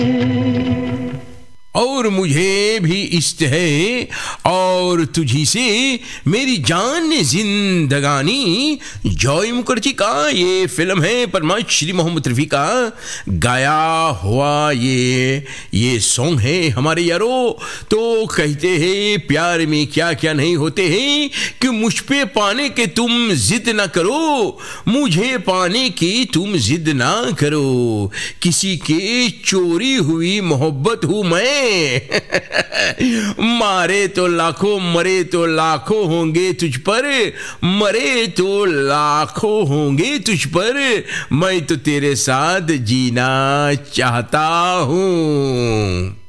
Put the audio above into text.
और मुझे भी इष्ट है और तुझी से मेरी जान जिंदगानी। जॉय मुखर्जी का ये फिल्म है, पद्मश्री मोहम्मद रफ़ी का गाया हुआ ये सॉन्ग है हमारे यारो। तो कहते हैं प्यार में क्या क्या नहीं होते हैं कि मुझ पे पाने के तुम जिद ना करो, मुझे पाने की तुम जिद ना करो, किसी के चोरी हुई मोहब्बत हूँ मैं। मारे तो लाखों मरे तो लाखों होंगे तुझ पर, मरे तो लाखों होंगे तुझ पर, मैं तो तेरे साथ जीना चाहता हूँ।